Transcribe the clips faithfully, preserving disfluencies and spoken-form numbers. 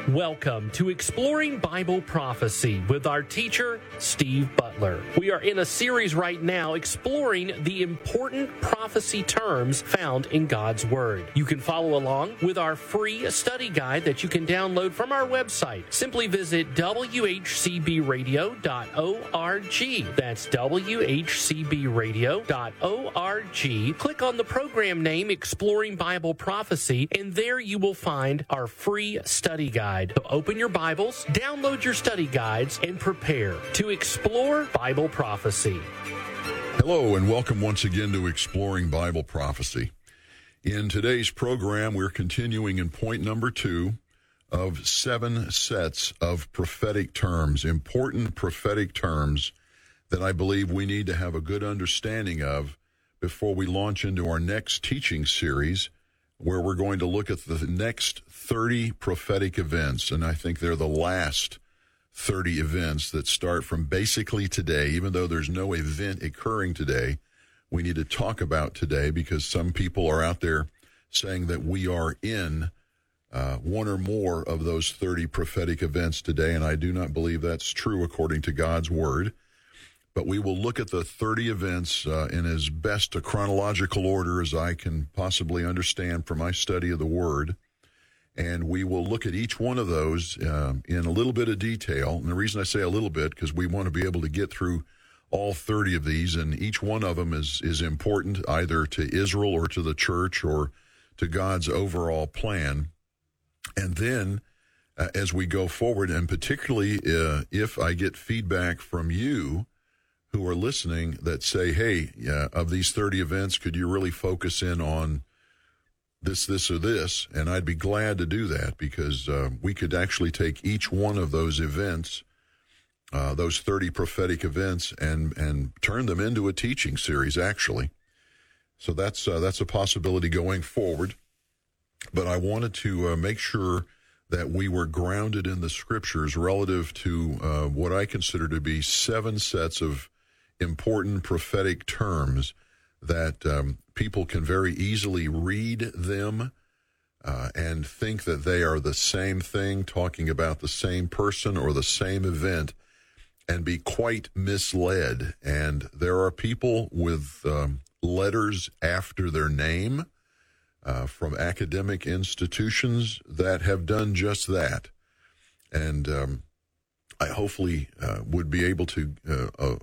Welcome to Exploring Bible Prophecy with our teacher, Steve Butler. We are in a series right now exploring the important prophecy terms found in God's Word. You can follow along with our free study guide that you can download from our website. Simply visit w h c b radio dot org. That's w h c b radio dot org. Click on the program name Exploring Bible Prophecy, and there you will find our free study guide. So open your Bibles, download your study guides, and prepare to explore Bible prophecy. Hello, and welcome once again to Exploring Bible Prophecy. In today's program, we're continuing in point number two of seven sets of prophetic terms, important prophetic terms that I believe we need to have a good understanding of before we launch into our next teaching series, where we're going to look at the next thirty prophetic events, and I think they're the last thirty events that start from basically today. Even though there's no event occurring today, we need to talk about today because some people are out there saying that we are in uh, one or more of those thirty prophetic events today, and I do not believe that's true according to God's Word. But we will look at the thirty events uh, in as best a chronological order as I can possibly understand from my study of the Word. And we will look at each one of those uh, in a little bit of detail. And the reason I say a little bit, because we want to be able to get through all thirty of these, and each one of them is, is important either to Israel or to the church or to God's overall plan. And then uh, as we go forward, and particularly uh, if I get feedback from you who are listening that say, hey, yeah, of these thirty events, could you really focus in on this, this, or this? And I'd be glad to do that because uh, we could actually take each one of those events, uh, those thirty prophetic events, and and turn them into a teaching series, actually. So that's uh, that's a possibility going forward. But I wanted to uh, make sure that we were grounded in the Scriptures relative to uh, what I consider to be seven sets of important prophetic terms that um, people can very easily read them uh, and think that they are the same thing, talking about the same person or the same event, and be quite misled. And there are people with um, letters after their name uh, from academic institutions that have done just that. And um, I hopefully uh, would be able to uh, uh,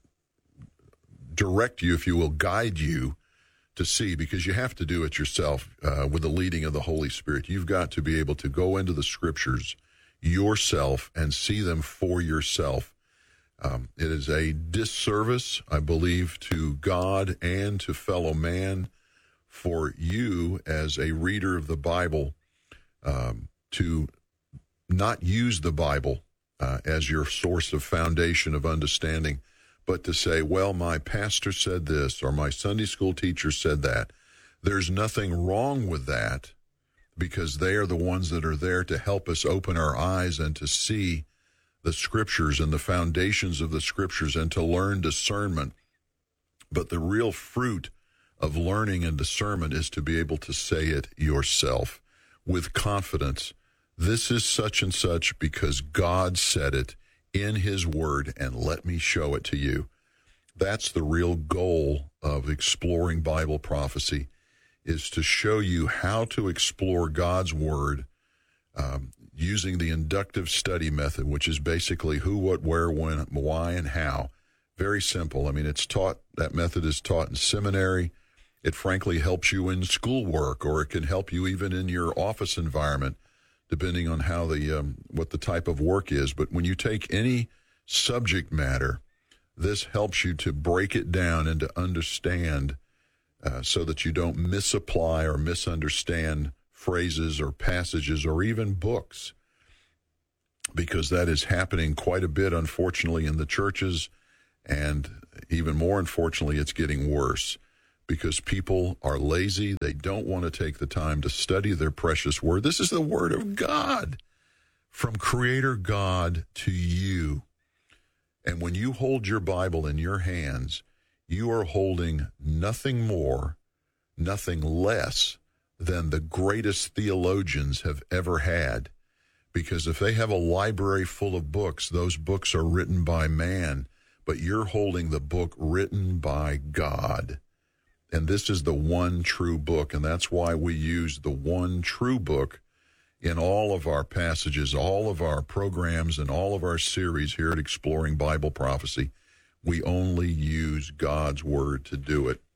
direct you, if you will, guide you to see, because you have to do it yourself uh, with the leading of the Holy Spirit. You've got to be able to go into the Scriptures yourself and see them for yourself. Um, it is a disservice, I believe, to God and to fellow man for you as a reader of the Bible um, to not use the Bible uh, as your source of foundation of understanding, but to say, well, my pastor said this, or my Sunday school teacher said that. There's nothing wrong with that, because they are the ones that are there to help us open our eyes and to see the Scriptures and the foundations of the Scriptures and to learn discernment. But the real fruit of learning and discernment is to be able to say it yourself with confidence. This is such and such because God said it in His Word, and let me show it to you. That's the real goal of exploring Bible prophecy, is to show you how to explore God's Word um, using the inductive study method, which is basically who, what, where, when, why, and how. Very simple. I mean, it's taught, that method is taught in seminary. It frankly helps you in schoolwork, or it can help you even in your office environment, depending on how the um, what the type of work is. But when you take any subject matter, this helps you to break it down and to understand uh, so that you don't misapply or misunderstand phrases or passages or even books, because that is happening quite a bit, unfortunately, in the churches, and even more unfortunately, it's getting worse. Because people are lazy. They don't want to take the time to study their precious Word. This is the Word of God, from Creator God to you. And when you hold your Bible in your hands, you are holding nothing more, nothing less than the greatest theologians have ever had, Because if they have a library full of books, those books are written by man, but you're holding the book written by God. And this is the one true book, and that's why we use the one true book in all of our passages, all of our programs, and all of our series here at Exploring Bible Prophecy. We only use God's Word to do it.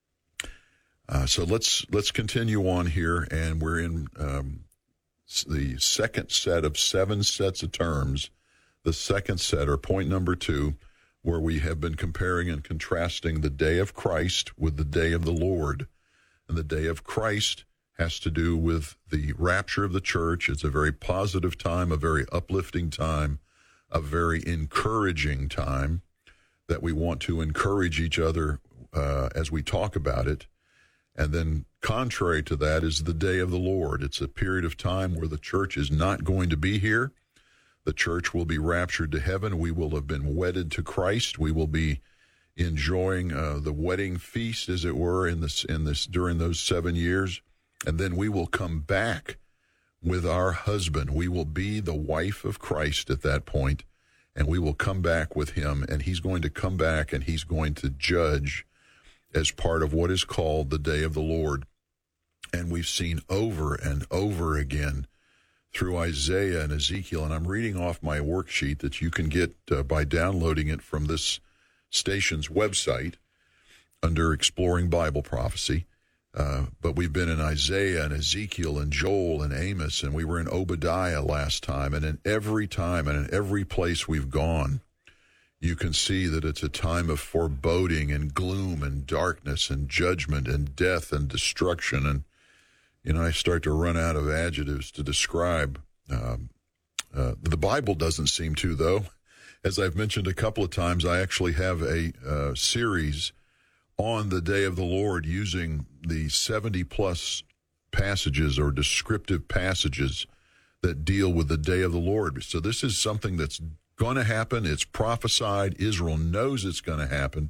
Uh, so let's let's continue on here, and we're in um, the second set of seven sets of terms. The second set, or point number two, where we have been comparing and contrasting the day of Christ with the day of the Lord. And the day of Christ has to do with the rapture of the church. It's a very positive time, a very uplifting time, a very encouraging time that we want to encourage each other uh, as we talk about it. And then contrary to that is the day of the Lord. It's a period of time where the church is not going to be here. The church will be raptured to heaven. We will have been wedded to Christ. We will be enjoying uh, the wedding feast, as it were, in this in this during those seven years. And then we will come back with our husband. We will be the wife of Christ at that point, and we will come back with him, and he's going to come back, and he's going to judge as part of what is called the day of the Lord. And we've seen over and over again through Isaiah and Ezekiel, and I'm reading off my worksheet that you can get uh, by downloading it from this station's website under Exploring Bible Prophecy. Uh, but we've been in Isaiah and Ezekiel and Joel and Amos, and we were in Obadiah last time. And in every time and in every place we've gone, you can see that it's a time of foreboding and gloom and darkness and judgment and death and destruction. And, you know, I start to run out of adjectives to describe. Um, uh, the Bible doesn't seem to, though. As I've mentioned a couple of times, I actually have a uh, series on the day of the Lord using the seventy-plus passages or descriptive passages that deal with the day of the Lord. So this is something that's going to happen. It's prophesied. Israel knows it's going to happen.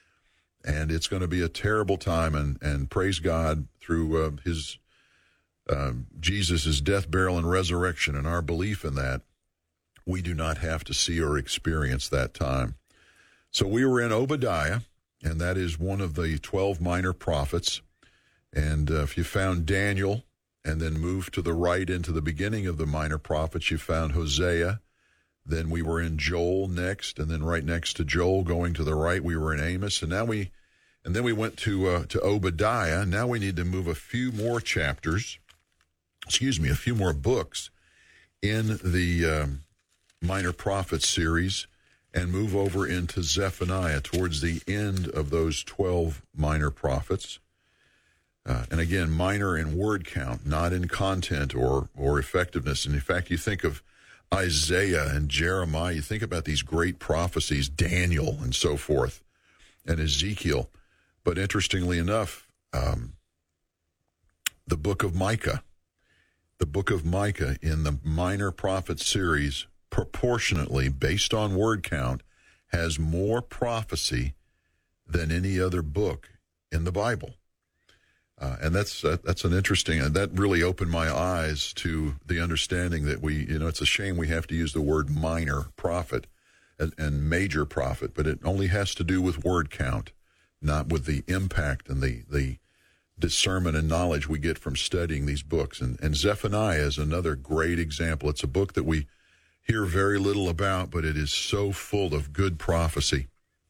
And it's going to be a terrible time. And, and praise God, through uh, his uh, Jesus' death, burial, and resurrection, and our belief in that, we do not have to see or experience that time. So we were in Obadiah, and that is one of the twelve minor prophets. And uh, if you found Daniel and then moved to the right into the beginning of the minor prophets, you found Hosea. Then we were in Joel next, and then right next to Joel, going to the right, we were in Amos. And now we, and then we went to uh, to Obadiah. Now we need to move a few more chapters, excuse me, a few more books in the um, minor prophets series, and move over into Zephaniah towards the end of those twelve minor prophets. Uh, and again, minor in word count, not in content or or effectiveness. And in fact, you think of Isaiah and Jeremiah, you think about these great prophecies, Daniel and so forth, and Ezekiel. But interestingly enough, um, the book of Micah, the book of Micah in the minor prophet series, proportionately, based on word count, has more prophecy than any other book in the Bible. Uh, and that's uh, that's an interesting, and that really opened my eyes to the understanding that we, you know, it's a shame we have to use the word minor prophet and, and major prophet, but it only has to do with word count, not with the impact and the, the discernment and knowledge we get from studying these books. And, and Zephaniah is another great example. It's a book that we hear very little about, but it is so full of good prophecy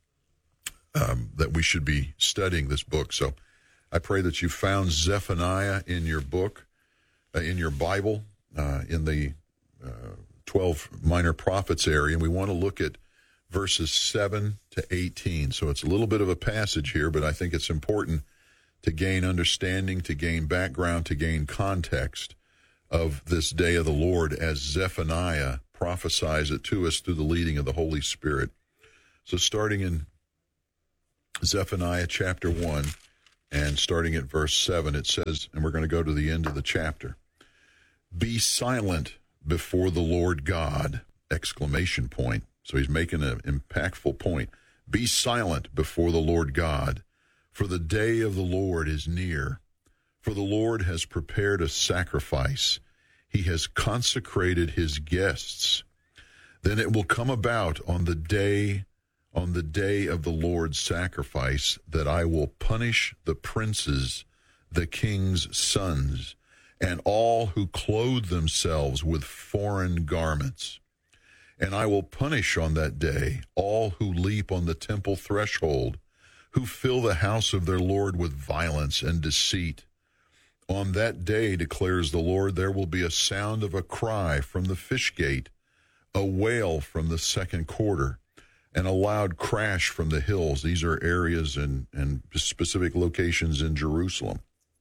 um, that we should be studying this book. So I pray that you found Zephaniah in your book, uh, in your Bible, uh, in the uh, twelve minor prophets area. And we want to look at verses seven to eighteen. So it's a little bit of a passage here, but I think it's important to gain understanding, to gain background, to gain context of this day of the Lord as Zephaniah prophesies it to us through the leading of the Holy Spirit. So starting in Zephaniah chapter one, and starting at verse seven, it says, and we're going to go to the end of the chapter, "Be silent before the Lord God!" Exclamation point. So he's making an impactful point. Be silent before the Lord God, for the day of the Lord is near. For the Lord has prepared a sacrifice. He has consecrated his guests. Then it will come about on the day, on the day of the Lord's sacrifice, that I will punish the princes, the king's sons, and all who clothe themselves with foreign garments. And I will punish on that day all who leap on the temple threshold, who fill the house of their Lord with violence and deceit. On that day, declares the Lord, there will be a sound of a cry from the fish gate, a wail from the second quarter, and a loud crash from the hills. These are areas and, and specific locations in Jerusalem.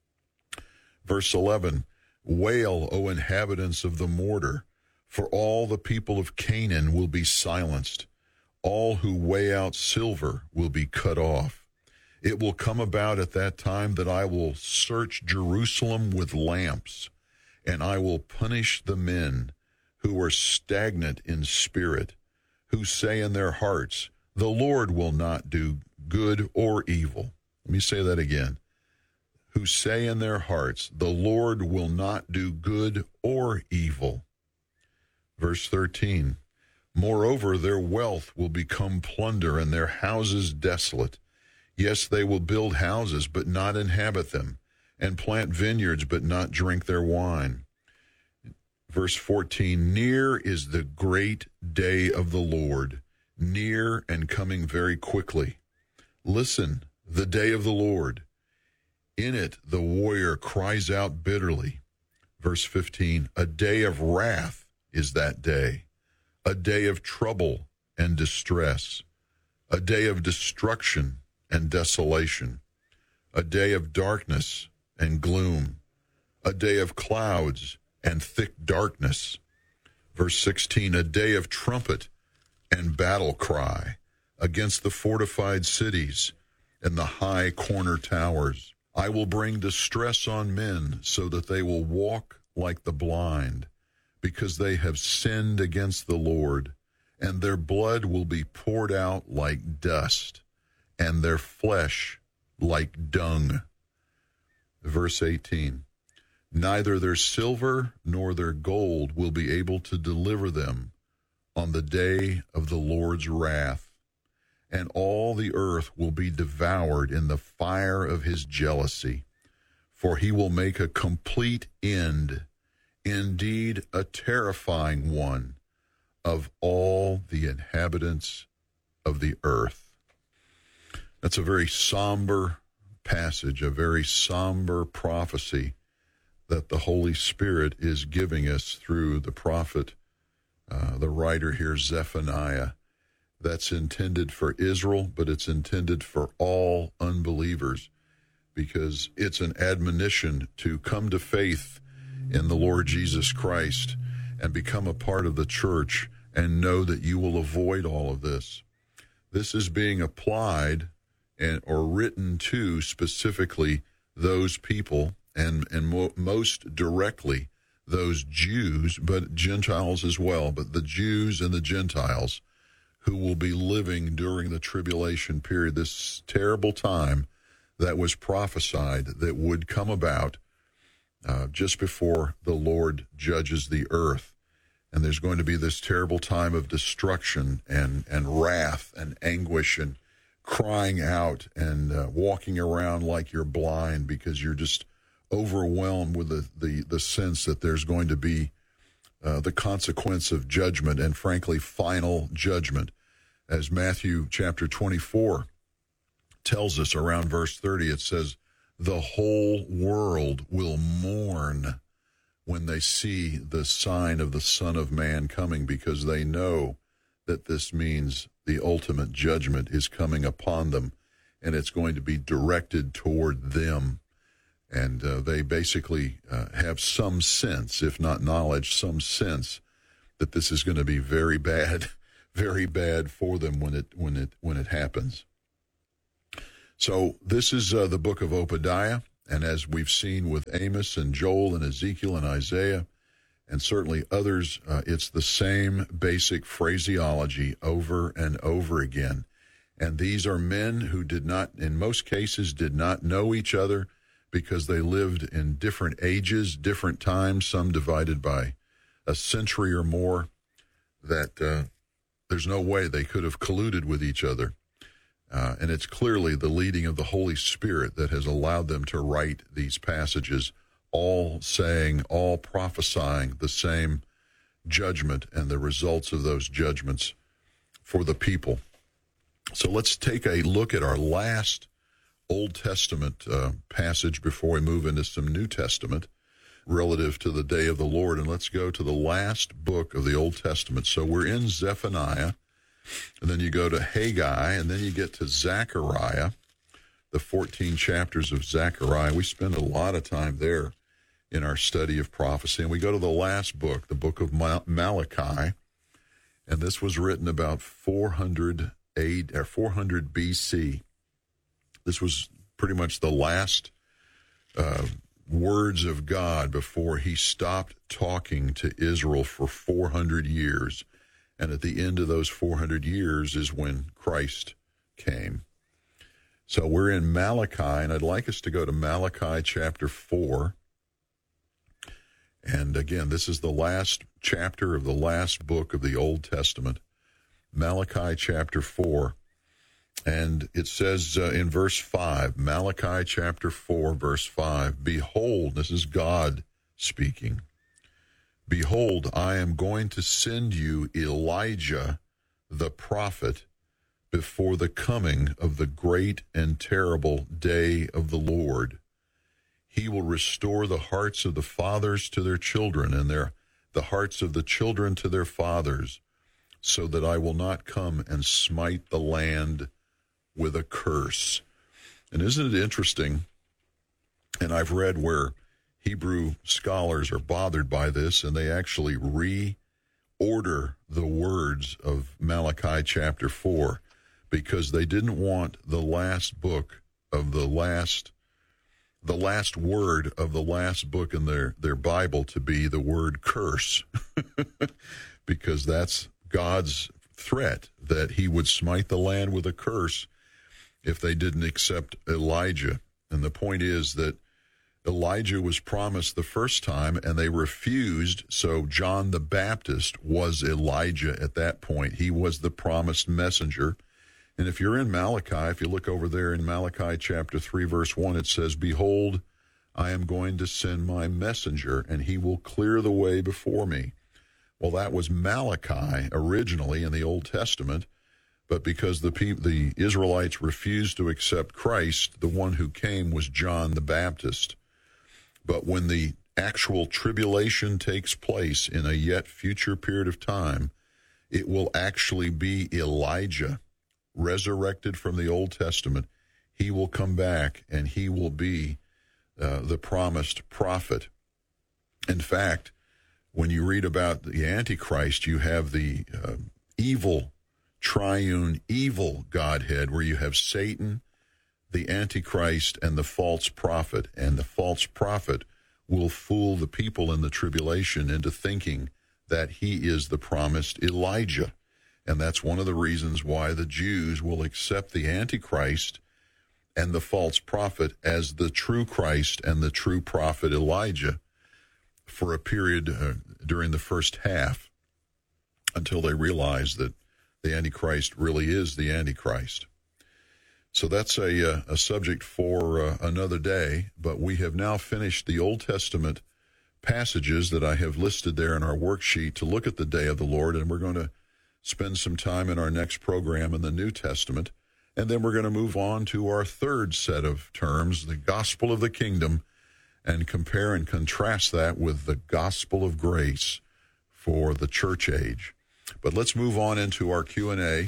Verse eleven, wail, O inhabitants of the mortar, for all the people of Canaan will be silenced. All who weigh out silver will be cut off. It will come about at that time that I will search Jerusalem with lamps, and I will punish the men who are stagnant in spirit, who say in their hearts, the Lord will not do good or evil. Let me say that again. Who say in their hearts, the Lord will not do good or evil. Verse thirteen, moreover, their wealth will become plunder, and their houses desolate. Yes, they will build houses, but not inhabit them, and plant vineyards, but not drink their wine. Verse fourteen, near is the great day of the Lord, near and coming very quickly. Listen, the day of the Lord. In it the warrior cries out bitterly. Verse fifteen, a day of wrath is that day, a day of trouble and distress, a day of destruction and desolation, a day of darkness and gloom, a day of clouds and thick darkness. Verse sixteen, a day of trumpet and battle cry against the fortified cities and the high corner towers. I will bring distress on men so that they will walk like the blind, because they have sinned against the Lord, and their blood will be poured out like dust, and their flesh like dung. Verse eighteen, neither their silver nor their gold will be able to deliver them on the day of the Lord's wrath, and all the earth will be devoured in the fire of his jealousy, for he will make a complete end, indeed a terrifying one, of all the inhabitants of the earth. That's a very somber passage, a very somber prophecy that the Holy Spirit is giving us through the prophet, uh, the writer here, Zephaniah. That's intended for Israel, but it's intended for all unbelievers, because it's an admonition to come to faith in the Lord Jesus Christ and become a part of the church and know that you will avoid all of this. This is being applied and or written to specifically those people and, and mo- most directly those Jews, but Gentiles as well, but the Jews and the Gentiles who will be living during the tribulation period, this terrible time that was prophesied that would come about uh, just before the Lord judges the earth. And there's going to be this terrible time of destruction and, and wrath and anguish and crying out and uh, walking around like you're blind because you're just overwhelmed with the, the, the sense that there's going to be uh, the consequence of judgment and, frankly, final judgment. As Matthew chapter twenty-four tells us around verse thirty, it says, the whole world will mourn when they see the sign of the Son of Man coming, because they know that this means the ultimate judgment is coming upon them, and it's going to be directed toward them. And uh, they basically uh, have some sense, if not knowledge, some sense that this is going to be very bad, very bad for them when it when it when it happens. So this is uh, the book of Obadiah, and as we've seen with Amos and Joel and Ezekiel and Isaiah, and certainly others, uh, it's the same basic phraseology over and over again. And these are men who did not, in most cases, did not know each other, because they lived in different ages, different times, some divided by a century or more, that uh, there's no way they could have colluded with each other. Uh, and it's clearly the leading of the Holy Spirit that has allowed them to write these passages, all saying, all prophesying the same judgment and the results of those judgments for the people. So let's take a look at our last Old Testament uh, passage before we move into some New Testament relative to the day of the Lord. And let's go to the last book of the Old Testament. So we're in Zephaniah, and then you go to Haggai, and then you get to Zechariah, the fourteen chapters of Zechariah. We spend a lot of time there in our study of prophecy. And we go to the last book, the book of Malachi, and this was written about four hundred A D, or four hundred B C. This was pretty much the last uh, words of God before he stopped talking to Israel for four hundred years. And at the end of those four hundred years is when Christ came. So we're in Malachi, and I'd like us to go to Malachi chapter four. And again, this is the last chapter of the last book of the Old Testament, Malachi chapter four. And it says uh, in verse five, Malachi chapter four, verse five, "Behold," this is God speaking, "Behold, I am going to send you Elijah the prophet before the coming of the great and terrible day of the Lord. He will restore the hearts of the fathers to their children, and their the hearts of the children to their fathers, so that I will not come and smite the land with a curse." And isn't it interesting? And I've read where Hebrew scholars are bothered by this, and they actually reorder the words of Malachi chapter four, because they didn't want the last book of the last, the last word of the last book in their, their Bible to be the word curse, because that's God's threat, that he would smite the land with a curse if they didn't accept Elijah. And the point is that Elijah was promised the first time, and they refused, so John the Baptist was Elijah at that point. He was the promised messenger. And if you're in Malachi, if you look over there in Malachi chapter three, verse one, it says, "Behold, I am going to send my messenger, and he will clear the way before me." Well, that was Malachi originally in the Old Testament, but because the pe- the Israelites refused to accept Christ, the one who came was John the Baptist. But when the actual tribulation takes place in a yet future period of time, it will actually be Elijah, resurrected from the Old Testament. He will come back, and he will be uh, the promised prophet. In fact, when you read about the Antichrist, you have the uh, evil, triune, evil Godhead, where you have Satan, the Antichrist, and the false prophet. And the false prophet will fool the people in the tribulation into thinking that he is the promised Elijah. And that's one of the reasons why the Jews will accept the Antichrist and the false prophet as the true Christ and the true prophet Elijah for a period uh, during the first half, until they realize that the Antichrist really is the Antichrist. So that's a, uh, a subject for uh, another day, but we have now finished the Old Testament passages that I have listed there in our worksheet to look at the day of the Lord, and we're going to spend some time in our next program in the New Testament, and then we're going to move on to our third set of terms, the gospel of the kingdom, and compare and contrast that with the gospel of grace for the church age. But let's move on into our Q and A,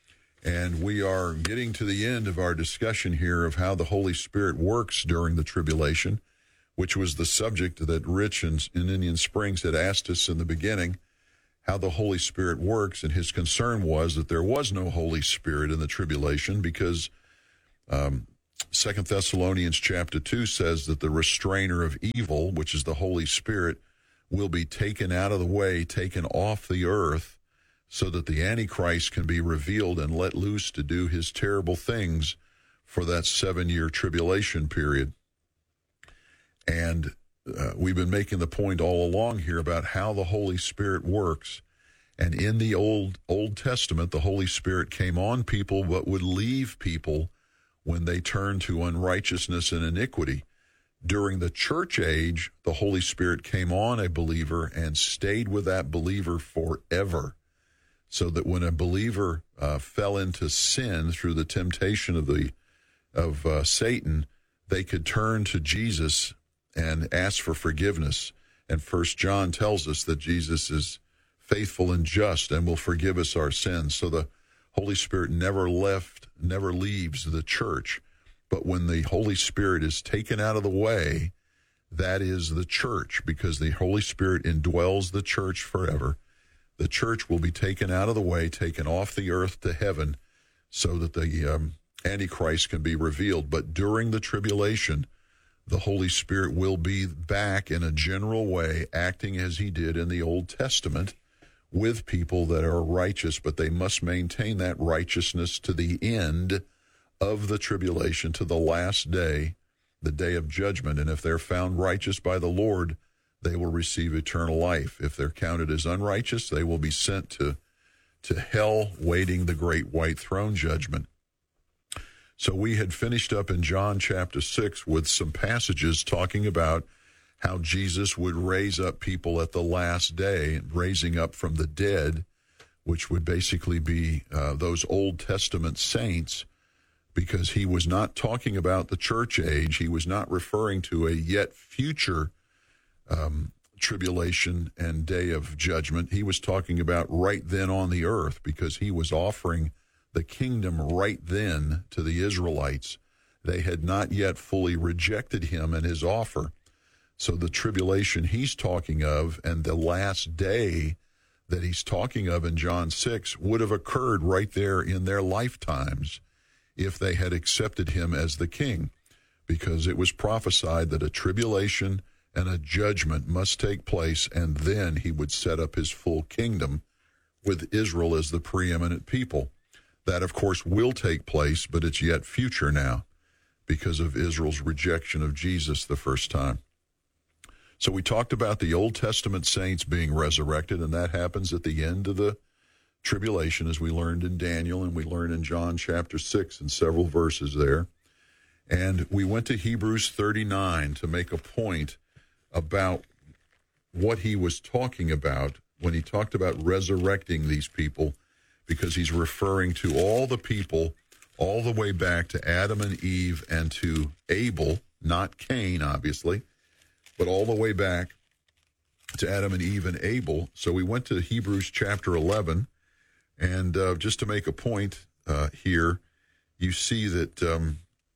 and we are getting to the end of our discussion here of how the Holy Spirit works during the tribulation, which was the subject that Rich in, in Indian Springs had asked us in the beginning, how the Holy Spirit works, and his concern was that there was no Holy Spirit in the tribulation because um, Second Thessalonians chapter two says that the restrainer of evil, which is the Holy Spirit, will be taken out of the way, taken off the earth, so that the Antichrist can be revealed and let loose to do his terrible things for that seven-year tribulation period. And uh, we've been making the point all along here about how the Holy Spirit works. And in the Old Old Testament, the Holy Spirit came on people but would leave people when they turned to unrighteousness and iniquity. During the church age, the Holy Spirit came on a believer and stayed with that believer forever. So that when a believer uh, fell into sin through the temptation of the of uh, Satan, they could turn to Jesus and ask for forgiveness. And First John tells us that Jesus is faithful and just and will forgive us our sins. So the Holy Spirit never left, never leaves the church. But when the Holy Spirit is taken out of the way, that is the church, because the Holy Spirit indwells the church forever. The church will be taken out of the way, taken off the earth to heaven, so that the um, Antichrist can be revealed. But during the tribulation, the Holy Spirit will be back in a general way, acting as he did in the Old Testament, with people that are righteous, but they must maintain that righteousness to the end of the tribulation, to the last day, the day of judgment. And if they're found righteous by the Lord, they will receive eternal life. If they're counted as unrighteous, they will be sent to, to hell, waiting the great white throne judgment. So we had finished up in John chapter six with some passages talking about how Jesus would raise up people at the last day, raising up from the dead, which would basically be uh, those Old Testament saints, because he was not talking about the church age. He was not referring to a yet future um, tribulation and day of judgment. He was talking about right then on the earth, because he was offering the kingdom right then to the Israelites. They had not yet fully rejected him and his offer. So the tribulation he's talking of and the last day that he's talking of in John six would have occurred right there in their lifetimes if they had accepted him as the king, because it was prophesied that a tribulation and a judgment must take place, and then he would set up his full kingdom with Israel as the preeminent people. That, of course, will take place, but it's yet future now because of Israel's rejection of Jesus the first time. So we talked about the Old Testament saints being resurrected, and that happens at the end of the tribulation, as we learned in Daniel, and we learned in John chapter six and several verses there. And we went to Hebrews thirty-nine to make a point about what he was talking about when he talked about resurrecting these people, because he's referring to all the people all the way back to Adam and Eve and to Abel, not Cain, obviously, but all the way back to Adam and Eve and Abel. So we went to Hebrews chapter eleven, and uh, just to make a point uh, here, you see that um,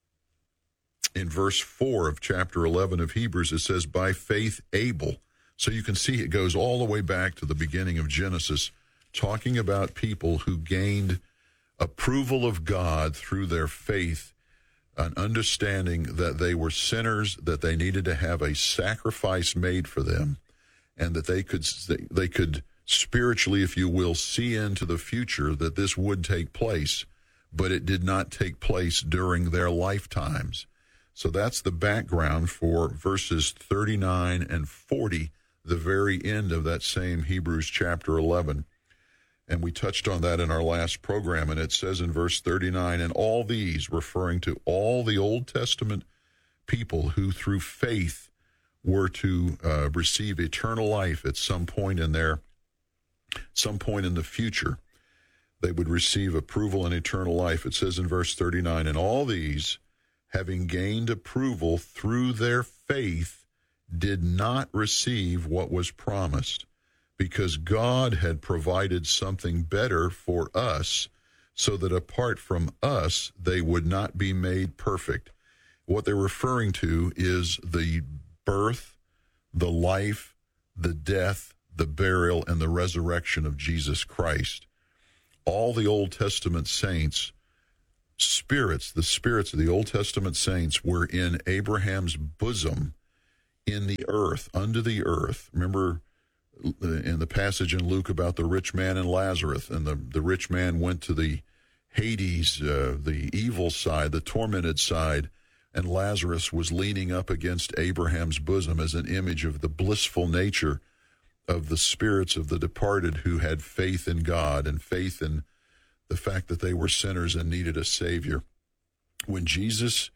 in verse four of chapter eleven of Hebrews, it says, by faith Abel. So you can see it goes all the way back to the beginning of Genesis, talking about people who gained approval of God through their faith, an understanding that they were sinners, that they needed to have a sacrifice made for them, and that they could they could spiritually, if you will, see into the future that this would take place, but it did not take place during their lifetimes. So that's the background for verses thirty-nine and forty, the very end of that same Hebrews chapter eleven. And we touched on that in our last program, and it says in verse thirty-nine, and all these, referring to all the Old Testament people who through faith were to uh, receive eternal life at some point in their, some point in the future, they would receive approval and eternal life. It says in verse thirty-nine, and all these, having gained approval through their faith, did not receive what was promised, because God had provided something better for us, so that apart from us, they would not be made perfect. What they're referring to is the birth, the life, the death, the burial, and the resurrection of Jesus Christ. All the Old Testament saints, spirits, the spirits of the Old Testament saints were in Abraham's bosom, in the earth, under the earth. Remember in the passage in Luke about the rich man and Lazarus, and the, the rich man went to the Hades, uh, the evil side, the tormented side, and Lazarus was leaning up against Abraham's bosom as an image of the blissful nature of the spirits of the departed who had faith in God and faith in the fact that they were sinners and needed a Savior. When Jesus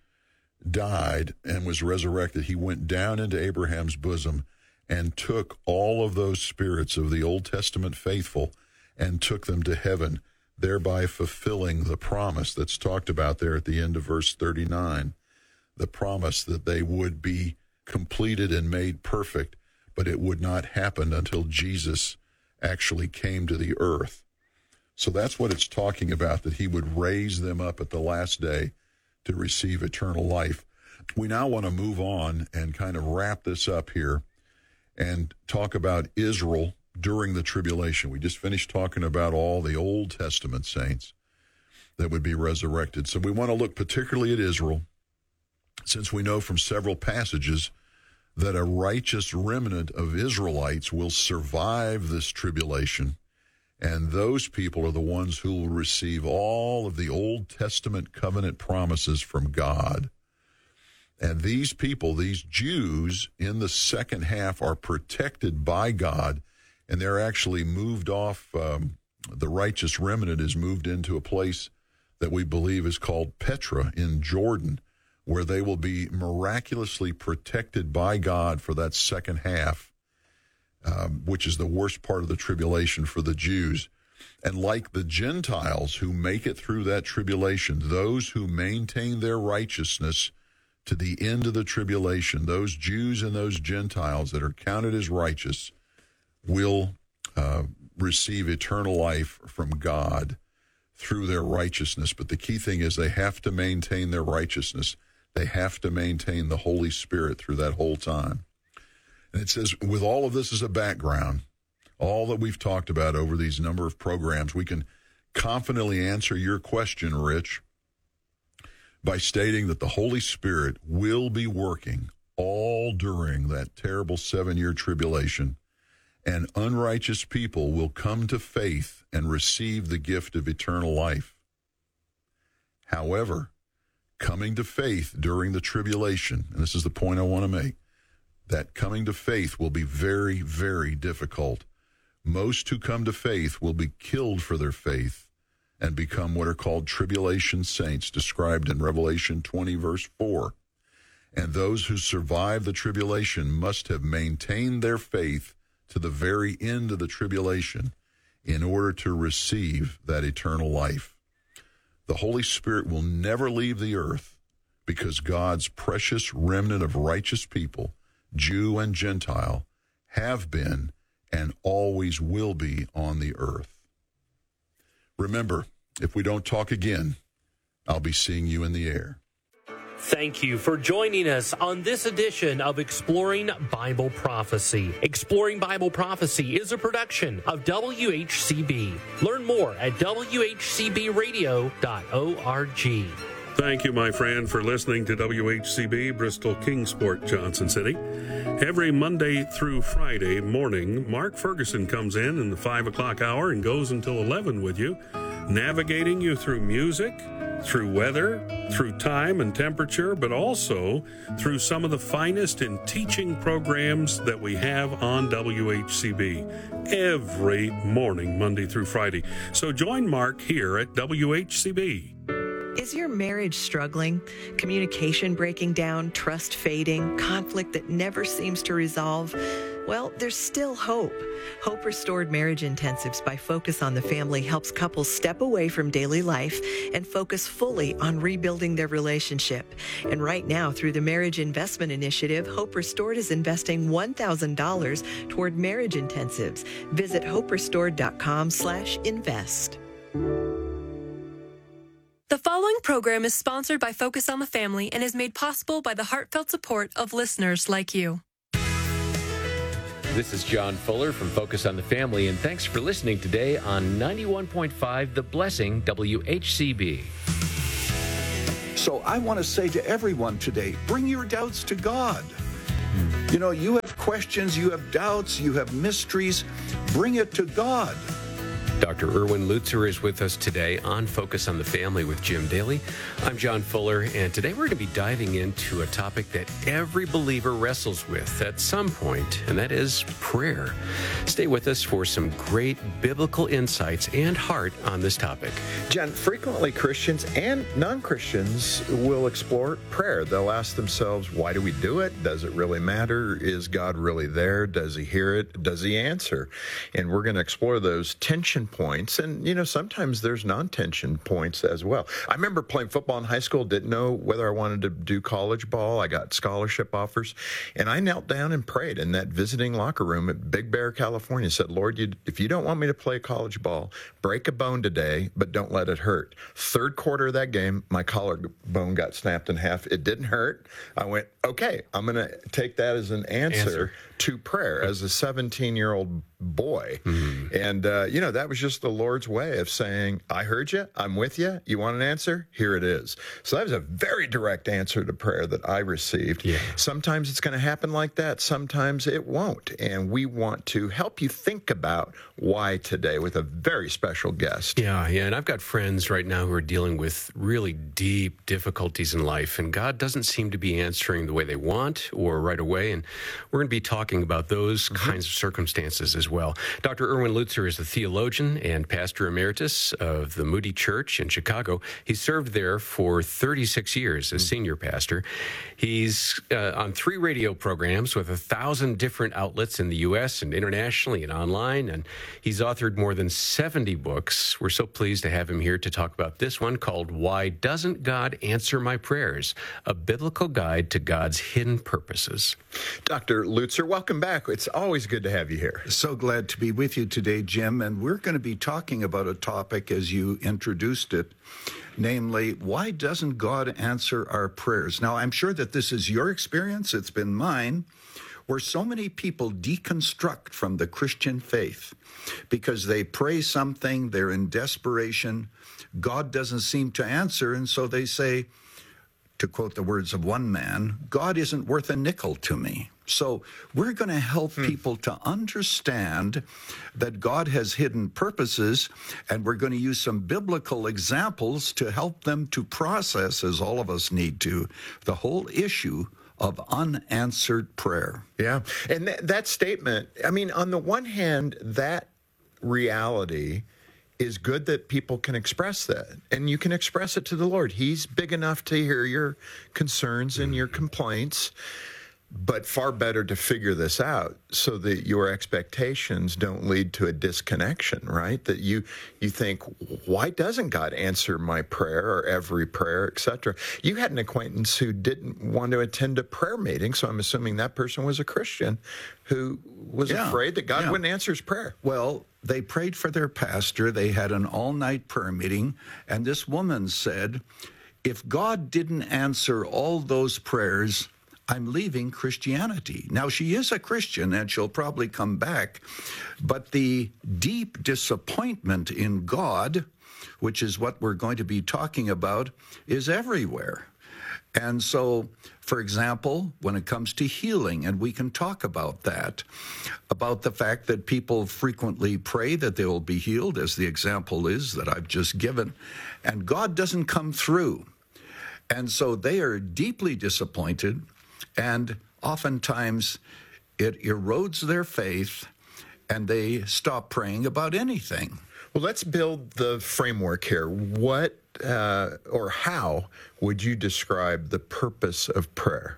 died and was resurrected, he went down into Abraham's bosom and took all of those spirits of the Old Testament faithful and took them to heaven, thereby fulfilling the promise that's talked about there at the end of verse thirty-nine, the promise that they would be completed and made perfect, but it would not happen until Jesus actually came to the earth. So that's what it's talking about, that he would raise them up at the last day to receive eternal life. We now want to move on and kind of wrap this up here and talk about Israel during the tribulation. We just finished talking about all the Old Testament saints that would be resurrected. So we want to look particularly at Israel, since we know from several passages that a righteous remnant of Israelites will survive this tribulation, and those people are the ones who will receive all of the Old Testament covenant promises from God. And these people, these Jews, in the second half are protected by God, and they're actually moved off. Um, the righteous remnant is moved into a place that we believe is called Petra in Jordan, where they will be miraculously protected by God for that second half, um, which is the worst part of the tribulation for the Jews. And like the Gentiles who make it through that tribulation, those who maintain their righteousness to the end of the tribulation, those Jews and those Gentiles that are counted as righteous will uh, receive eternal life from God through their righteousness. But the key thing is they have to maintain their righteousness. They have to maintain the Holy Spirit through that whole time. And it says, with all of this as a background, all that we've talked about over these number of programs, we can confidently answer your question, Rich, by stating that the Holy Spirit will be working all during that terrible seven-year tribulation, and unrighteous people will come to faith and receive the gift of eternal life. However, coming to faith during the tribulation, and this is the point I want to make, that coming to faith will be very, very difficult. Most who come to faith will be killed for their faith and become what are called tribulation saints, described in Revelation twenty, verse four. And those who survive the tribulation must have maintained their faith to the very end of the tribulation in order to receive that eternal life. The Holy Spirit will never leave the earth because God's precious remnant of righteous people, Jew and Gentile, have been and always will be on the earth. Remember, if we don't talk again, I'll be seeing you in the air. Thank you for joining us on this edition of Exploring Bible Prophecy. Exploring Bible Prophecy is a production of W H C B. Learn more at w h c b radio dot org. Thank you, my friend, for listening to W H C B, Bristol Kingsport, Johnson City. Every Monday through Friday morning, Mark Ferguson comes in in the five o'clock hour and goes until eleven with you, navigating you through music, through weather, through time and temperature, but also through some of the finest in teaching programs that we have on W H C B every morning, Monday through Friday. So join Mark here at W H C B. Is your marriage struggling? Communication breaking down, trust fading, conflict that never seems to resolve? Well, there's still hope. Hope Restored Marriage Intensives by Focus on the Family helps couples step away from daily life and focus fully on rebuilding their relationship. And right now, through the Marriage Investment Initiative, Hope Restored is investing one thousand dollars toward marriage intensives. Visit hope restored dot com slash invest. The following program is sponsored by Focus on the Family and is made possible by the heartfelt support of listeners like you. This is John Fuller from Focus on the Family, and thanks for listening today on ninety-one point five The Blessing W H C B. So I want to say to everyone today, bring your doubts to God. You know, you have questions, you have doubts, you have mysteries. Bring it to God. Doctor Erwin Lutzer is with us today on Focus on the Family with Jim Daly. I'm John Fuller, and today we're going to be diving into a topic that every believer wrestles with at some point, and that is prayer. Stay with us for some great biblical insights and heart on this topic. John, frequently Christians and non-Christians will explore prayer. They'll ask themselves, why do we do it? Does it really matter? Is God really there? Does he hear it? Does he answer? And we're going to explore those tension points. And, you know, sometimes there's non-tension points as well. I remember playing football in high school, didn't know whether I wanted to do college ball. I got scholarship offers. And I knelt down and prayed in that visiting locker room at Big Bear, California. Said, Lord, you, if you don't want me to play college ball, break a bone today, but don't let it hurt. Third quarter of that game, my collarbone got snapped in half. It didn't hurt. I went, okay, I'm going to take that as an answer, answer. to prayer as a seventeen-year-old boy. Mm-hmm. And, uh, you know, that was just the Lord's way of saying, I heard you, I'm with you, you want an answer? Here it is. So that was a very direct answer to prayer that I received. Yeah. Sometimes it's going to happen like that, sometimes it won't. And we want to help you think about why today with a very special guest. Yeah, yeah, and I've got friends right now who are dealing with really deep difficulties in life, and God doesn't seem to be answering the way they want or right away, and we're going to be talking about those mm-hmm. kinds of circumstances as well. Doctor Erwin Lutzer is a theologian and pastor emeritus of the Moody Church in Chicago. He served there for thirty-six years as senior pastor. He's uh, on three radio programs with a thousand different outlets in the U S and internationally and online, and he's authored more than seventy books. We're so pleased to have him here to talk about this one called Why Doesn't God Answer My Prayers? A Biblical Guide to God's Hidden Purposes. Doctor Lutzer, welcome back. It's always good to have you here. So glad to be with you today, Jim, and we're going to be talking about a topic as you introduced it, namely, why doesn't God answer our prayers? Now, I'm sure that this is your experience, it's been mine, where so many people deconstruct from the Christian faith because they pray something, they're in desperation, God doesn't seem to answer, and so they say, to quote the words of one man, God isn't worth a nickel to me. So we're going to help hmm. people to understand that God has hidden purposes, and we're going to use some biblical examples to help them to process, as all of us need to, the whole issue of unanswered prayer. Yeah, and th- that statement, I mean, on the one hand, that reality is good that people can express that, and you can express it to the Lord. He's big enough to hear your concerns and your complaints, but far better to figure this out so that your expectations don't lead to a disconnection, right? That you you think, why doesn't God answer my prayer or every prayer, et cetera? You had an acquaintance who didn't want to attend a prayer meeting, so I'm assuming that person was a Christian who was yeah, afraid that God yeah. wouldn't answer his prayer. Well, they prayed for their pastor. They had an all-night prayer meeting, and this woman said, if God didn't answer all those prayers, I'm leaving Christianity. Now, she is a Christian, and she'll probably come back, but the deep disappointment in God, which is what we're going to be talking about, is everywhere. And so, for example, when it comes to healing, and we can talk about that, about the fact that people frequently pray that they will be healed, as the example is that I've just given, and God doesn't come through. And so they are deeply disappointed, and oftentimes it erodes their faith, and they stop praying about anything. Well, let's build the framework here. What uh, or how would you describe the purpose of prayer?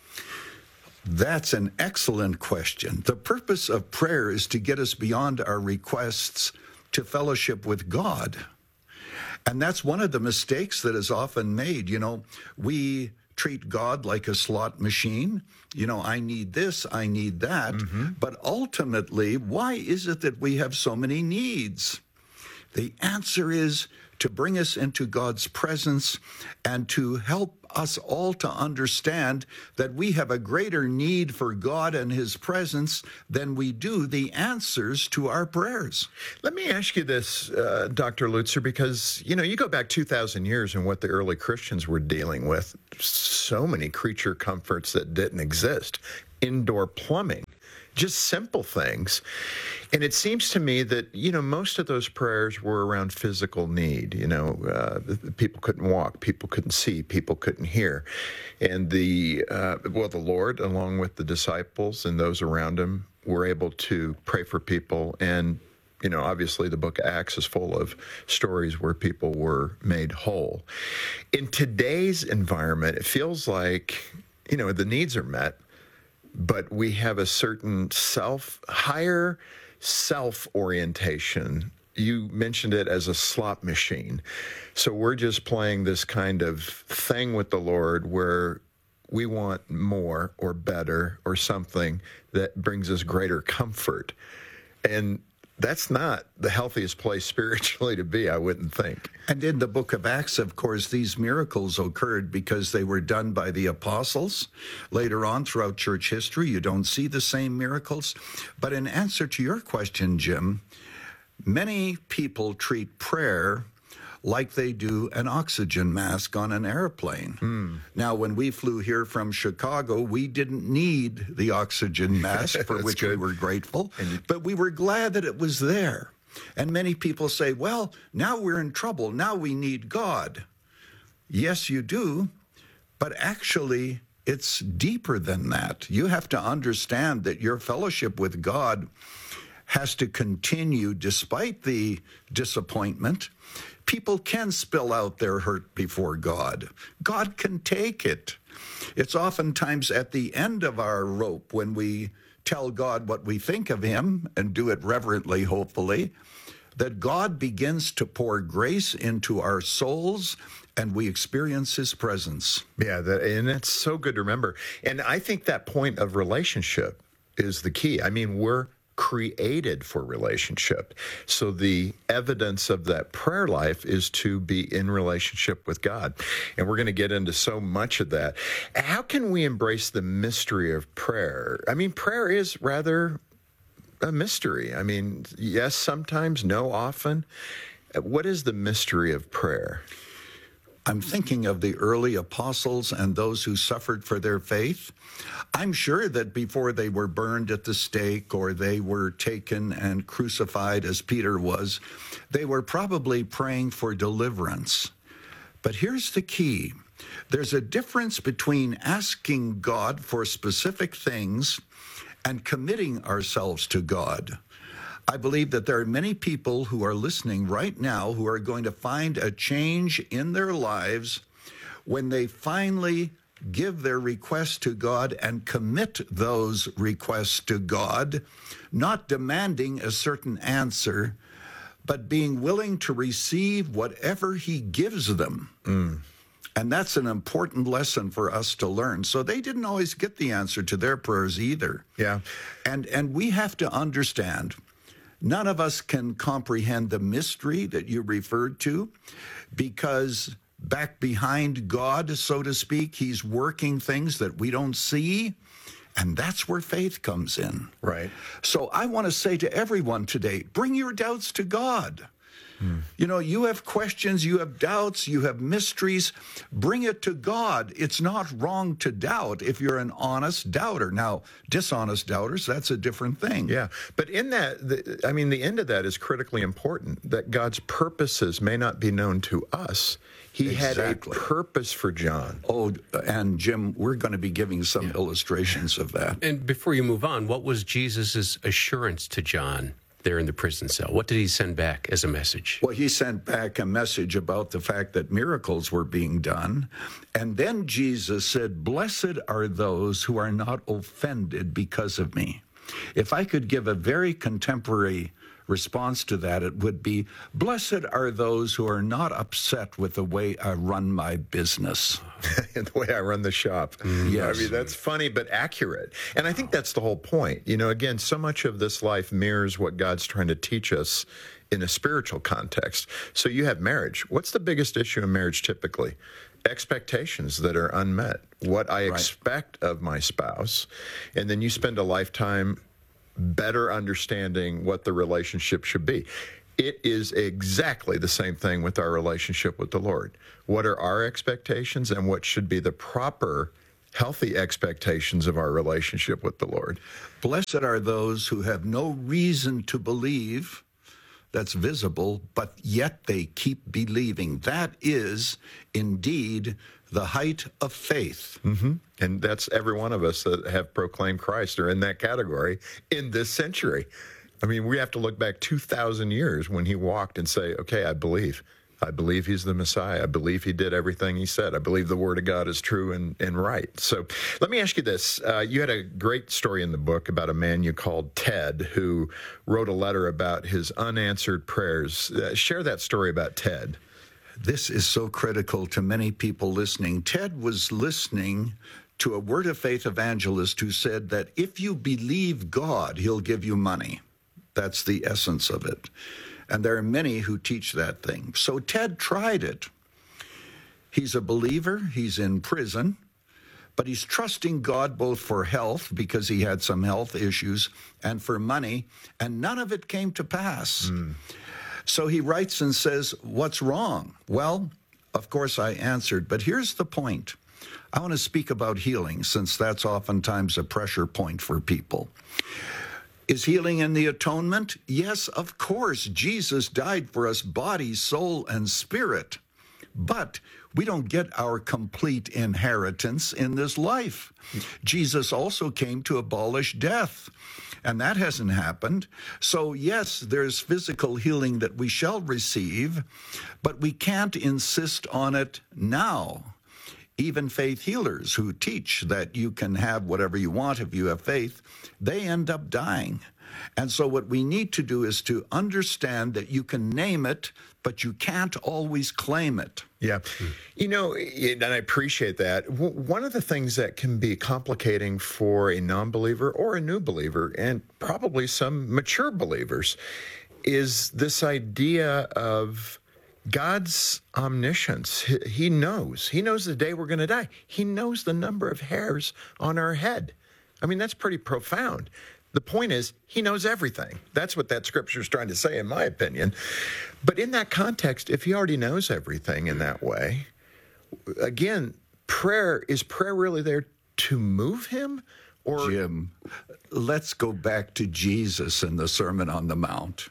That's an excellent question. The purpose of prayer is to get us beyond our requests to fellowship with God. And that's one of the mistakes that is often made. You know, we treat God like a slot machine. You know, I need this, I need that. Mm-hmm. But ultimately, why is it that we have so many needs? The answer is to bring us into God's presence and to help us all to understand that we have a greater need for God and his presence than we do the answers to our prayers. Let me ask you this, uh, Doctor Lutzer, because, you know, you go back two thousand years and what the early Christians were dealing with, so many creature comforts that didn't exist. Indoor plumbing just simple things. And it seems to me that, you know, most of those prayers were around physical need. You know, uh, people couldn't walk, people couldn't see, people couldn't hear. And the, uh, well, the Lord, along with the disciples and those around him, were able to pray for people. And, you know, obviously the book of Acts is full of stories where people were made whole. In today's environment, it feels like, you know, the needs are met, but we have a certain self, higher self-orientation. You mentioned it as a slot machine. So we're just playing this kind of thing with the Lord where we want more or better or something that brings us greater comfort. And that's not the healthiest place spiritually to be, I wouldn't think. And in the book of Acts, of course, these miracles occurred because they were done by the apostles. Later on throughout church history, you don't see the same miracles. But in answer to your question, Jim, many people treat prayer like they do an oxygen mask on an airplane. Mm. Now, when we flew here from Chicago, we didn't need the oxygen mask, for which good. we were grateful, you- but we were glad that it was there. And many people say, well, now we're in trouble. Now we need God. Yes, you do, but actually, it's deeper than that. You have to understand that your fellowship with God has to continue despite the disappointment. People can spill out their hurt before God. God can take it. It's oftentimes at the end of our rope when we tell God what we think of him and do it reverently, hopefully, that God begins to pour grace into our souls and we experience his presence. Yeah, that, and that's so good to remember. And I think that point of relationship is the key. I mean, we're created for relationship. So the evidence of that prayer life is to be in relationship with God. And we're going to get into so much of that. How can we embrace the mystery of prayer? I mean, prayer is rather a mystery. I mean, yes, sometimes, no, often. What is the mystery of prayer? I'm thinking of the early apostles and those who suffered for their faith. I'm sure that before they were burned at the stake or they were taken and crucified as Peter was, they were probably praying for deliverance. But here's the key. There's a difference between asking God for specific things and committing ourselves to God. I believe that there are many people who are listening right now who are going to find a change in their lives when they finally give their requests to God and commit those requests to God, not demanding a certain answer, but being willing to receive whatever he gives them. Mm. And that's an important lesson for us to learn. So they didn't always get the answer to their prayers either. Yeah. And and we have to understand, none of us can comprehend the mystery that you referred to, because back behind God, so to speak, he's working things that we don't see, and that's where faith comes in. Right. So I want to say to everyone today, bring your doubts to God. Hmm. You know, you have questions, you have doubts, you have mysteries. Bring it to God. It's not wrong to doubt if you're an honest doubter. Now, dishonest doubters, that's a different thing. Yeah. But in that, the, I mean, the end of that is critically important, that God's purposes may not be known to us. He exactly. had a purpose for John. Oh, and Jim, we're going to be giving some yeah. illustrations of that. And before you move on, what was Jesus' assurance to John there in the prison cell? What did he send back as a message? Well, he sent back a message about the fact that miracles were being done. And then Jesus said, "Blessed are those who are not offended because of me." If I could give a very contemporary response to that, it would be, blessed are those who are not upset with the way I run my business. The way I run the shop. Mm, yes. I mean, that's funny, but accurate. And I think that's the whole point. You know, again, so much of this life mirrors what God's trying to teach us in a spiritual context. So you have marriage. What's the biggest issue in marriage typically? Expectations that are unmet. What I right. expect of my spouse. And then you spend a lifetime better understanding what the relationship should be. It is exactly the same thing with our relationship with the Lord. What are our expectations and what should be the proper healthy expectations of our relationship with the Lord. Blessed are those who have no reason to believe that's visible, but yet they keep believing. That is indeed the height of faith. Mm-hmm. And that's every one of us that have proclaimed Christ are in that category in this century. I mean, we have to look back two thousand years when he walked and say, okay, I believe. I believe he's the Messiah. I believe he did everything he said. I believe the Word of God is true and, and right. So let me ask you this. Uh, you had a great story in the book about a man you called Ted who wrote a letter about his unanswered prayers. Uh, share that story about Ted. This is so critical to many people listening. Ted was listening to a Word of Faith evangelist who said that if you believe God, he'll give you money. That's the essence of it. And there are many who teach that thing. So Ted tried it. He's a believer. He's in prison. But he's trusting God both for health, because he had some health issues, and for money. And none of it came to pass. Mm. So he writes and says, what's wrong? Well, of course I answered. But here's the point. I want to speak about healing, since that's oftentimes a pressure point for people. Is healing in the atonement? Yes, of course. Jesus died for us, body, soul, and spirit. But we don't get our complete inheritance in this life. Jesus also came to abolish death, and that hasn't happened. So yes, there's physical healing that we shall receive, but we can't insist on it now. Even faith healers who teach that you can have whatever you want if you have faith, they end up dying. And so what we need to do is to understand that you can name it, but you can't always claim it. Yeah. You know, and I appreciate that. One of the things that can be complicating for a non-believer or a new believer, and probably some mature believers, is this idea of God's omniscience. He knows. He knows the day we're going to die. He knows the number of hairs on our head. I mean, that's pretty profound. The point is, he knows everything. That's what that scripture is trying to say, in my opinion. But in that context, if he already knows everything in that way, again, prayer, is prayer really there to move him? Or Jim, let's go back to Jesus and the Sermon on the Mount.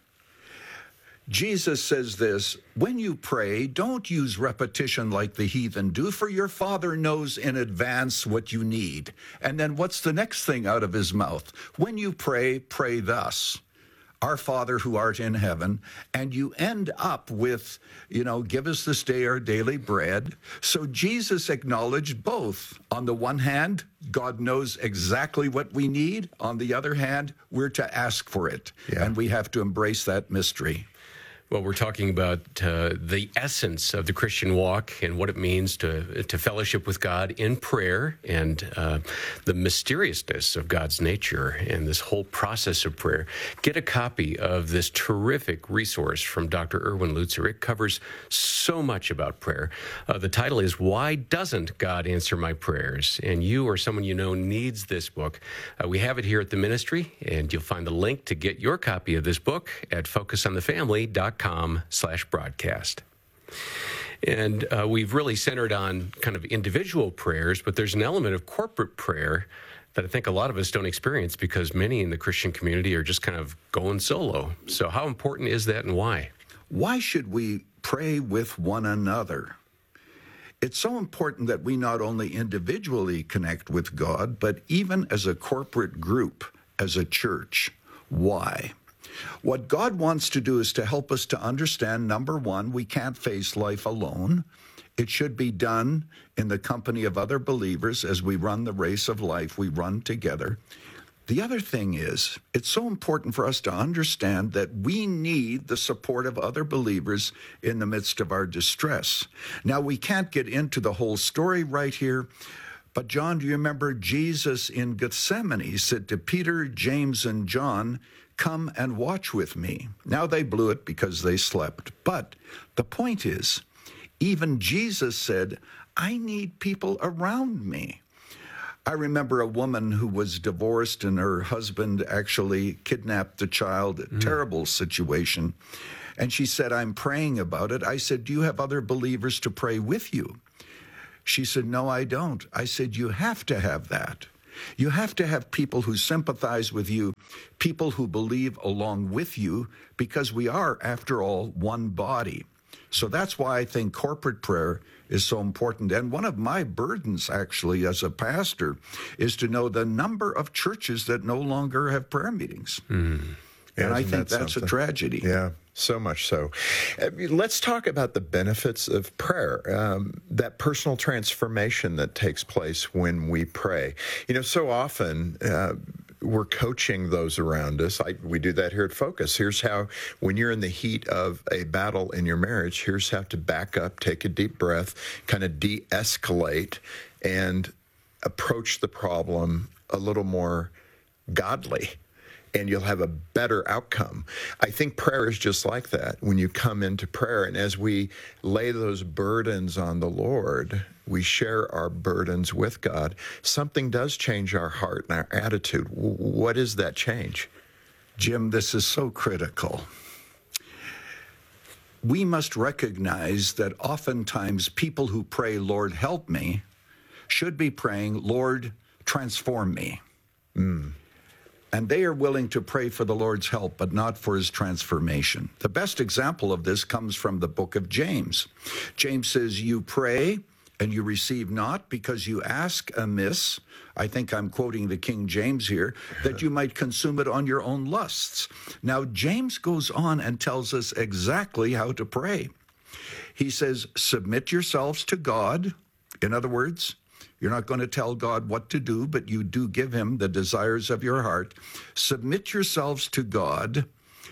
Jesus says this, when you pray, don't use repetition like the heathen do, for your Father knows in advance what you need. And then what's the next thing out of his mouth? When you pray, pray thus, our Father who art in heaven, and you end up with, you know, give us this day our daily bread. So Jesus acknowledged both. On the one hand, God knows exactly what we need. On the other hand, we're to ask for it. Yeah. And we have to embrace that mystery. Well, we're talking about uh, the essence of the Christian walk and what it means to to fellowship with God in prayer, and uh, the mysteriousness of God's nature and this whole process of prayer. Get a copy of this terrific resource from Doctor Erwin Lutzer. It covers so much about prayer. Uh, the title is Why Doesn't God Answer My Prayers? And you or someone you know needs this book. Uh, we have it here at the ministry, and you'll find the link to get your copy of this book at focus on the family dot com slash broadcast. And uh, we've really centered on kind of individual prayers, but there's an element of corporate prayer that I think a lot of us don't experience because many in the Christian community are just kind of going solo. So how important is that, and why? Why should we pray with one another? It's so important that we not only individually connect with God, but even as a corporate group, as a church. Why? What God wants to do is to help us to understand, number one, we can't face life alone. It should be done in the company of other believers. As we run the race of life, we run together. The other thing is, it's so important for us to understand that we need the support of other believers in the midst of our distress. Now, we can't get into the whole story right here, but John, do you remember Jesus in Gethsemane said to Peter, James, and John, come and watch with me. Now they blew it because they slept. But the point is, even Jesus said, I need people around me. I remember a woman who was divorced and her husband actually kidnapped the child, a mm. terrible situation. And she said, I'm praying about it. I said, do you have other believers to pray with you? She said, no, I don't. I said, you have to have that. You have to have people who sympathize with you, people who believe along with you, because we are, after all, one body. So that's why I think corporate prayer is so important. And one of my burdens, actually, as a pastor, is to know the number of churches that no longer have prayer meetings. Mm. And Yeah, I think that that's something? a tragedy. Yeah, so much so. I mean, let's talk about the benefits of prayer, um, that personal transformation that takes place when we pray. You know, so often uh, we're coaching those around us. I, we do that here at Focus. Here's how, when you're in the heat of a battle in your marriage, here's how to back up, take a deep breath, kind of de-escalate, and approach the problem a little more godly, and you'll have a better outcome. I think prayer is just like that. When you come into prayer, and as we lay those burdens on the Lord, we share our burdens with God, something does change our heart and our attitude. What is that change? Jim, this is so critical. We must recognize that oftentimes people who pray, Lord, help me, should be praying, Lord, transform me. Mm. And they are willing to pray for the Lord's help, but not for his transformation. The best example of this comes from the book of James. James says, you pray and you receive not because you ask amiss. I think I'm quoting the King James here, that you might consume it on your own lusts. Now, James goes on and tells us exactly how to pray. He says, submit yourselves to God. In other words, you're not going to tell God what to do, but you do give him the desires of your heart. Submit yourselves to God.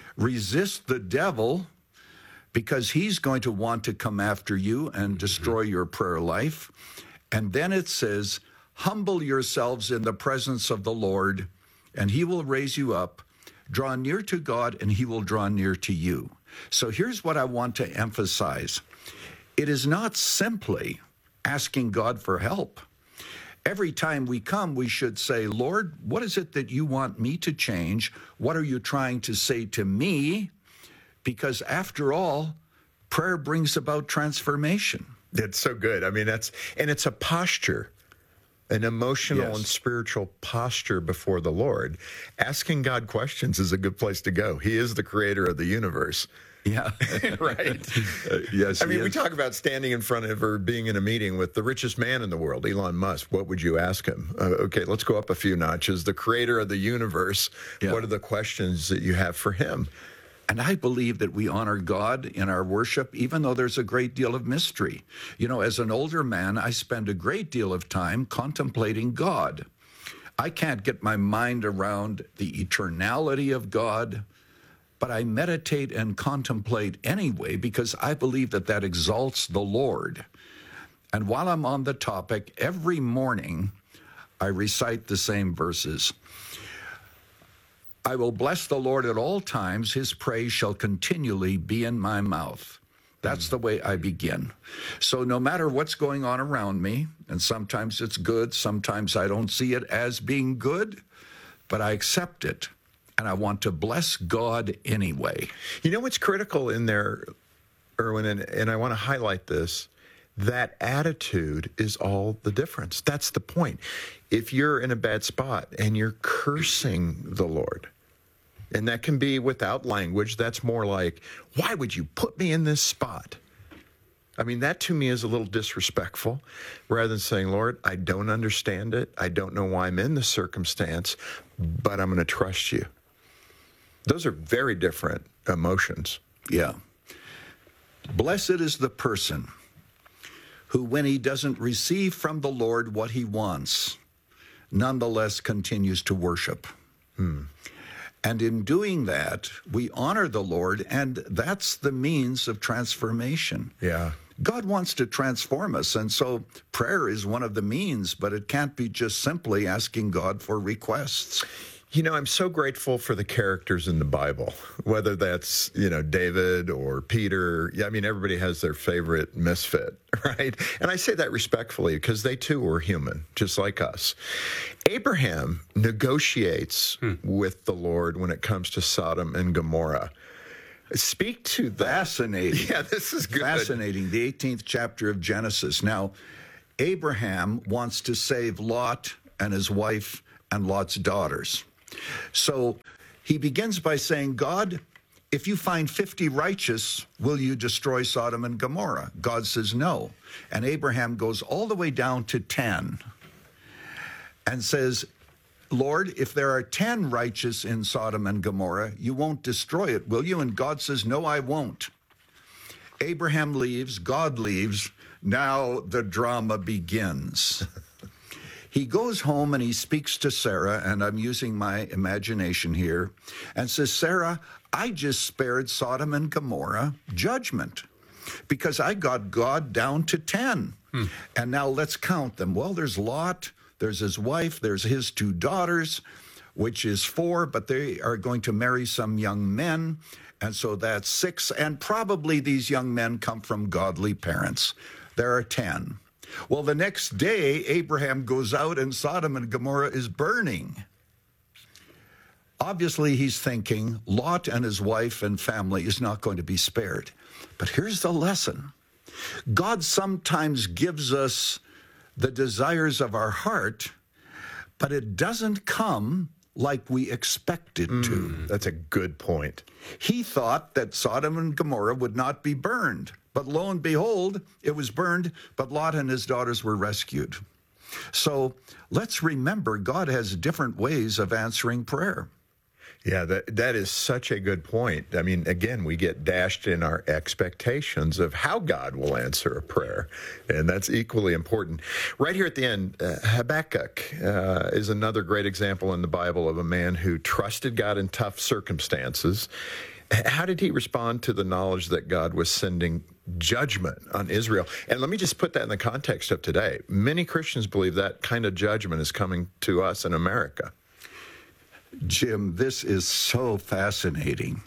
Resist the devil, because he's going to want to come after you and destroy your prayer life. And then it says, humble yourselves in the presence of the Lord, and he will raise you up. Draw near to God, and he will draw near to you. So here's what I want to emphasize. It is not simply asking God for help. Every time we come, we should say, Lord, what is it that you want me to change? What are you trying to say to me? Because after all, prayer brings about transformation. It's so good. I mean, that's, and it's a posture, an emotional Yes. and spiritual posture before the Lord. Asking God questions is a good place to go. He is the creator of the universe. Yeah. Right. Uh, yes. I mean, he we is. talk about standing in front of or being in a meeting with the richest man in the world, Elon Musk. What would you ask him? Uh, okay, let's go up a few notches. The creator of the universe. Yeah. What are the questions that you have for him? And I believe that we honor God in our worship, even though there's a great deal of mystery. You know, as an older man, I spend a great deal of time contemplating God. I can't get my mind around the eternality of God, but I meditate and contemplate anyway, because I believe that that exalts the Lord. And while I'm on the topic, every morning I recite the same verses. I will bless the Lord at all times. His praise shall continually be in my mouth. That's the way I begin. So no matter what's going on around me, and sometimes it's good, sometimes I don't see it as being good, but I accept it. And I want to bless God anyway. You know what's critical in there, Erwin, and, and I want to highlight this, that attitude is all the difference. That's the point. If you're in a bad spot and you're cursing the Lord, and that can be without language, that's more like, why would you put me in this spot? I mean, that to me is a little disrespectful, rather than saying, Lord, I don't understand it. I don't know why I'm in this circumstance, but I'm going to trust you. Those are very different emotions. Yeah. Blessed is the person who, when he doesn't receive from the Lord what he wants, nonetheless continues to worship. Hmm. And in doing that, we honor the Lord, and that's the means of transformation. Yeah. God wants to transform us, and so prayer is one of the means, but it can't be just simply asking God for requests. You know, I'm so grateful for the characters in the Bible, whether that's, you know, David or Peter. Yeah, I mean, everybody has their favorite misfit, right? And I say that respectfully because they too were human, just like us. Abraham negotiates hmm. with the Lord when it comes to Sodom and Gomorrah. Speak to that. Fascinating. Yeah, this is good. Fascinating. The eighteenth chapter of Genesis. Now, Abraham wants to save Lot and his wife and Lot's daughters. So he begins by saying, God, if you find fifty righteous, will you destroy Sodom and Gomorrah? God says no. And Abraham goes all the way down to ten and says, Lord, if there are ten righteous in Sodom and Gomorrah, you won't destroy it, will you? And God says, no, I won't. Abraham leaves, God leaves. Now the drama begins. He goes home and he speaks to Sarah, and I'm using my imagination here, and says, Sarah, I just spared Sodom and Gomorrah judgment because I got God down to ten. Hmm. And now let's count them. Well, there's Lot, there's his wife, there's his two daughters, which is four, but they are going to marry some young men. And so that's six. And probably these young men come from godly parents. There are ten. Well, the next day, Abraham goes out and Sodom and Gomorrah is burning. Obviously, he's thinking Lot and his wife and family is not going to be spared. But here's the lesson. God sometimes gives us the desires of our heart, but it doesn't come like we expect it to. Mm, that's a good point. He thought that Sodom and Gomorrah would not be burned, but lo and behold, it was burned, but Lot and his daughters were rescued. So let's remember, God has different ways of answering prayer. Yeah, that that is such a good point. I mean, again, we get dashed in our expectations of how God will answer a prayer, and that's equally important. Right here at the end, uh, Habakkuk uh, is another great example in the Bible of a man who trusted God in tough circumstances. How did he respond to the knowledge that God was sending judgment on Israel? And let me just put that in the context of today. Many Christians believe that kind of judgment is coming to us in America. Jim, this is so fascinating.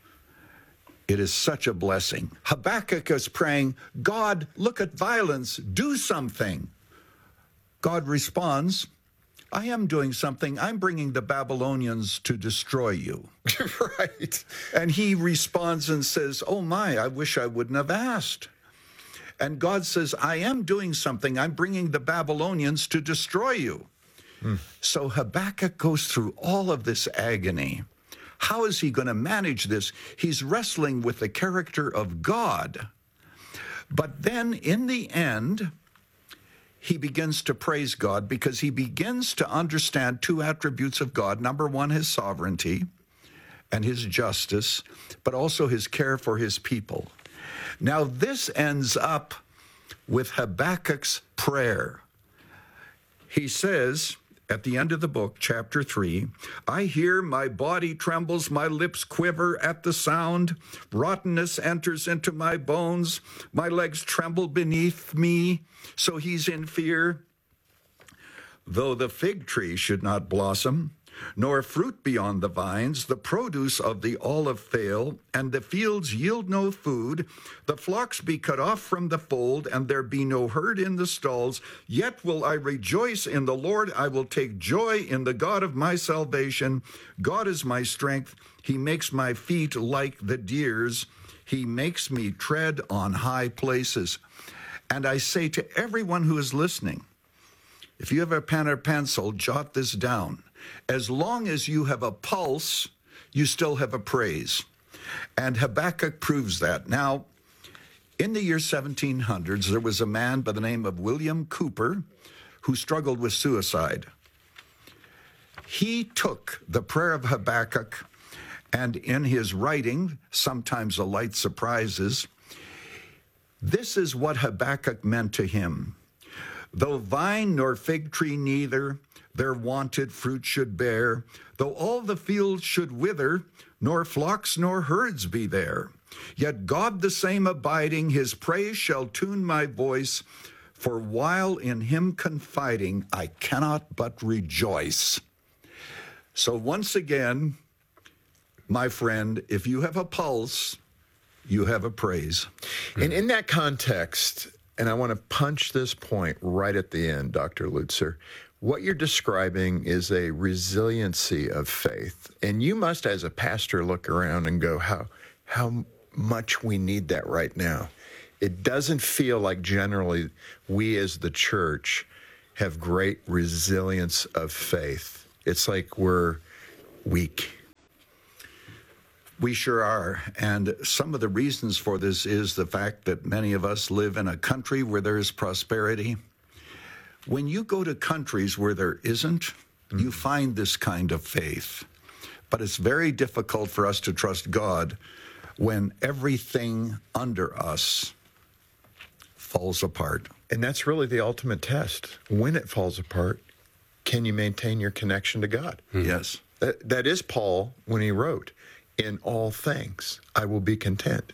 It is such a blessing. Habakkuk is praying, God, look at violence, do something. God responds, I am doing something. I'm bringing the Babylonians to destroy you. Right. And he responds and says, oh my, I wish I wouldn't have asked. And God says, I am doing something. I'm bringing the Babylonians to destroy you. Hmm. So Habakkuk goes through all of this agony. How is he going to manage this? He's wrestling with the character of God. But then in the end, he begins to praise God because he begins to understand two attributes of God. Number one, his sovereignty and his justice, but also his care for his people. Now, this ends up with Habakkuk's prayer. He says, at the end of the book, chapter three, I hear my body trembles, my lips quiver at the sound. Rottenness enters into my bones. My legs tremble beneath me. So he's in fear. Though the fig tree should not blossom, nor fruit be on the vines, the produce of the olive fail, and the fields yield no food, the flocks be cut off from the fold, and there be no herd in the stalls, yet will I rejoice in the Lord, I will take joy in the God of my salvation. God is my strength, he makes my feet like the deer's, he makes me tread on high places. And I say to everyone who is listening, if you have a pen or pencil, jot this down. As long as you have a pulse, you still have a praise. And Habakkuk proves that. Now, in the year seventeen hundreds, there was a man by the name of William Cowper who struggled with suicide. He took the prayer of Habakkuk, and in his writing, sometimes a light surprises, this is what Habakkuk meant to him. Though vine nor fig tree neither, their wonted fruit should bear, though all the fields should wither, nor flocks nor herds be there. Yet God the same abiding, his praise shall tune my voice, for while in him confiding, I cannot but rejoice. So once again, my friend, if you have a pulse, you have a praise. And in that context, and I want to punch this point right at the end, Doctor Lutzer, what you're describing is a resiliency of faith. And you must, as a pastor, look around and go, how how much we need that right now. it doesn't feel like generally we as the church have great resilience of faith. It's like we're weak. We sure are. And some of the reasons for this is the fact that many of us live in a country where there is prosperity. When you go to countries where there isn't, mm-hmm. you find this kind of faith. But it's very difficult for us to trust God when everything under us falls apart. And that's really the ultimate test. When it falls apart, can you maintain your connection to God? Mm-hmm. Yes. That, that is Paul when he wrote, in all things I will be content.